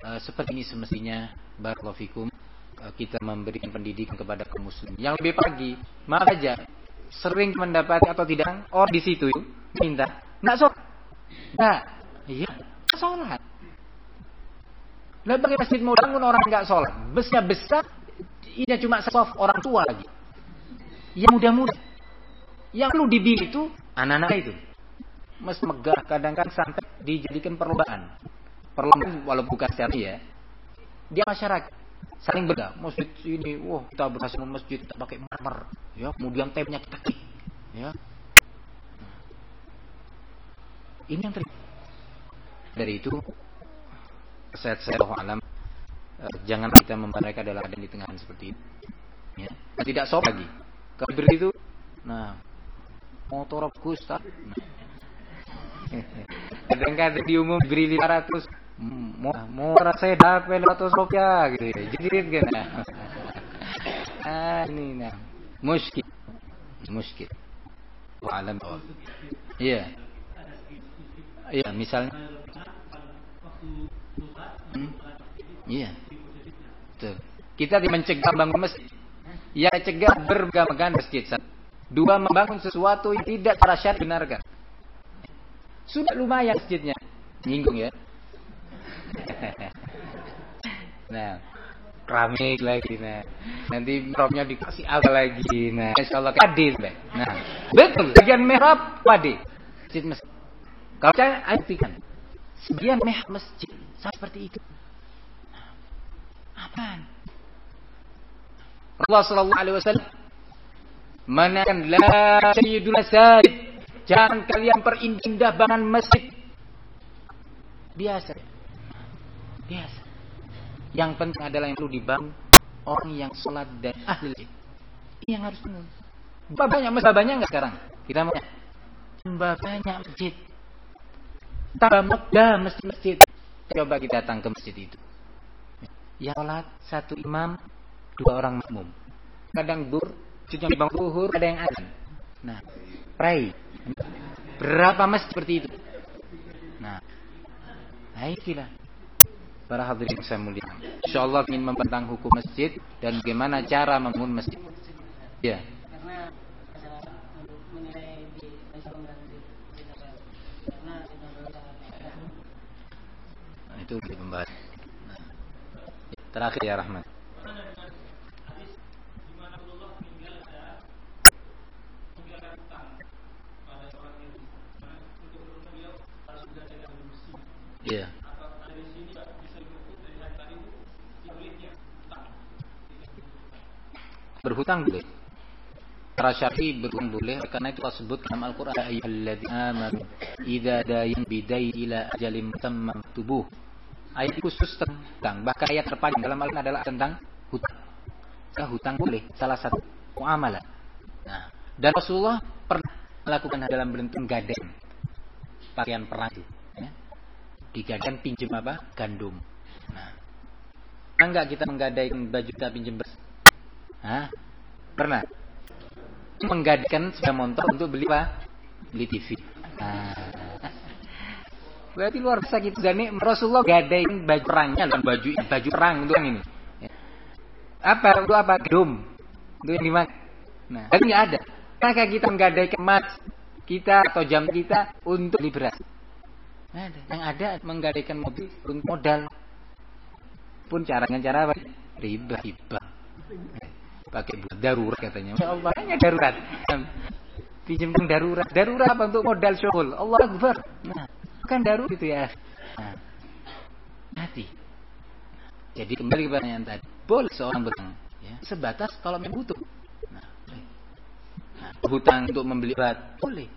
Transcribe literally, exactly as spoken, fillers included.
uh, seperti ini semestinya barakallahu fikum uh, kita memberikan pendidikan kepada kaum muslimin. Yang lebih pagi, maaf saja sering mendapati atau tidak orang di situ minta enggak sholat. Nah, iya, enggak sholat. Lah bagi masjid mau bangun orang enggak sholat, busnya besar, ini cuma soft orang tua lagi. Yang muda-muda. Yang perlu dibina itu anak-anak itu. Mas megah kadang-kadang sampai dijadikan perlombaan. Perlombaan walaupun bukan secara ya. Dia masyarakat saling beda. Masjid ini, wah kita berhasil masjid kita pakai marmer, ya. Kemudian tapnya kita klik, ya. Ini yang terjadi. Dari itu, saya saya alam, eh, jangan kita mempermereka adalah ada di tengah seperti itu. Ya. Nah, tidak sopan lagi. Kalau begitu, nah motor Gus, nah. Kadang-kadang di umum beri lima ratus, mau saya dapat lima ratus rupiah gitu ya. Jadi kan. Ah ini nah, muskil, muskil. Alam. Iya. Iya, misalnya. Hmm? Iya. Betul. Kita mencegah bangun masjid. Ya cegah bermegah-megahan masjid. Dua, membangun sesuatu yang tidak secara syar'i benarkan. Sudah lumayan masjidnya. Nyinggung ya. Nah, keramik lagi nah. Nanti mihrabnya dikasih apa lagi. Nah, insyaallah hadis, nah, betul. Bagian mihrab wadi. Masjid masjid. Kalau saya artikan sebagian mihrab masjid seperti itu. Apaan? Rasulullah sallallahu alaihi wasallam manakan la sayyidul masjid. Jangan kalian perindah bangunan masjid. Biasa. Biasa. Yang penting adalah yang perlu dibangun orang yang sholat dan ahli. Ini yang harus bangun. Berapa banyak masjid banyak enggak sekarang? Kita mau tambah banyak masjid. Tambah megah masjid-masjid. Coba kita datang ke masjid itu. Yang sholat satu imam, dua orang makmum. Kadang dur, cuci bang zuhur, ada yang azan. Nah, pray. Berapa masjid seperti itu? Nah, baiklah. Para hadirin saya muliakan. Insyaallah ingin membentang hukum masjid dan bagaimana cara membangun masjid. Ya. Karena menilai di nah, itu di pembahasan. Nah. Terakhir ya Rahman. Iya. Berhutang boleh. Para Syafi'i berhutang boleh karena itu disebut dalam Al-Qur'an ayyuhalladzina amanu idza dayin bidai ila ajalin musamman tubuh. Ayat khusus tentang bahkan ayat terpanjang dalam Al-Qur'an adalah tentang hutang. Nah, hutang boleh salah satu muamalah. Nah, dan Rasulullah pernah melakukan dalam bentuk gadai pakaian perang itu. Ya. Digadaikan pinjam apa? Gandum. Nah, pernah enggak kita menggadaikan baju kita pinjam beras? Hah? Pernah? Menggadaikan sepeda motor untuk beli apa? Beli T V. Nah. Berarti luar biasa gitu. Dan Rasulullah gadaikan baju perangnya dan baju baju perang untuk yang ini. Apa? Untuk apa? Gandum. Untuk yang dimakan. Nah, tapi enggak ada. Maka kita menggadaikan emas kita atau jam kita untuk beli beras. Nah, ada. Yang ada menggadaikan mobil untuk modal. Pun cara dengan cara apa? Riba, riba. Pakai buat darurat katanya. Ya Allah, hanya darurat. Pinjam darurat. Darurat apa? Untuk modal syukur. Allah Akbar. Nah, bukan darurat itu ya. Nah, hati. Jadi kembali ke pertanyaan tadi. Boleh seorang berhutang, ya, sebatas kalau memang butuh. Nah, nah, berhutang untuk membeli berat boleh.